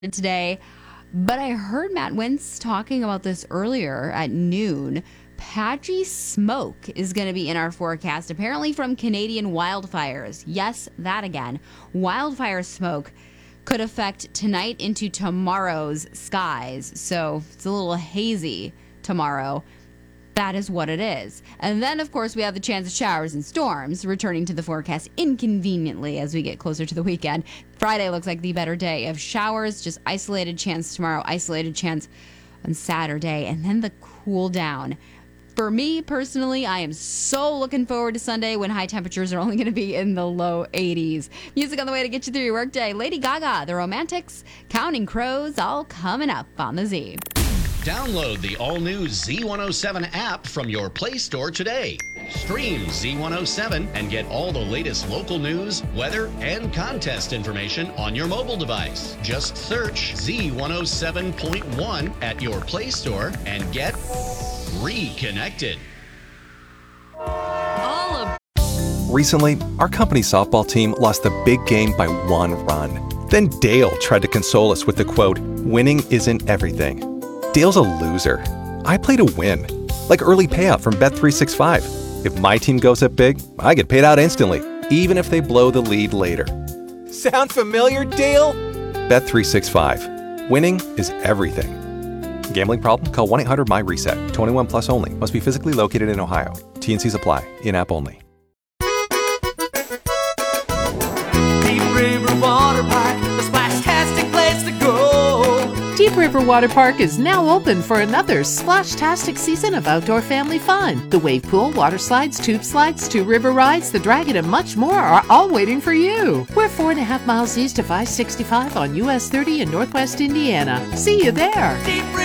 today, but I heard Matt Wentz talking about this earlier at noon. Patchy smoke is going to be in our forecast, apparently from Canadian wildfires. Yes, that again. Wildfire smoke could affect tonight into tomorrow's skies, so it's a little hazy tomorrow. That is what it is. And then, of course, we have the chance of showers and storms returning to the forecast inconveniently as we get closer to the weekend. Friday looks like the better day of showers, just isolated chance tomorrow, isolated chance on Saturday, and then the cool down. For me, personally, I am so looking forward to Sunday when high temperatures are only going to be in the low 80s. Music on the way to get you through your workday. Lady Gaga, The Romantics, Counting Crows, all coming up on the Z. Download the all-new Z107 app from your Play Store today. Stream Z107 and get all the latest local news, weather, and contest information on your mobile device. Just search Z107.1 at your Play Store and get reconnected. Recently, our company softball team lost the big game by 1 run. Then Dale tried to console us with the quote, "Winning isn't everything." Dale's a loser. I play to win. Like early payout from Bet365. If my team goes up big, I get paid out instantly, even if they blow the lead later. Sound familiar, Dale? Bet365. Winning is everything. Gambling problem? Call 1-800-MY-RESET. 21 plus only. Must be physically located in Ohio. T&Cs apply. In-app only. Deep River Water Park, the splash-tastic place to go. Deep River Water Park is now open for another splash-tastic season of outdoor family fun. The wave pool, water slides, tube slides, 2 river rides, the dragon, and much more are all waiting for you. We're 4.5 miles east of I-65 on US 30 in Northwest Indiana. See you there. Deep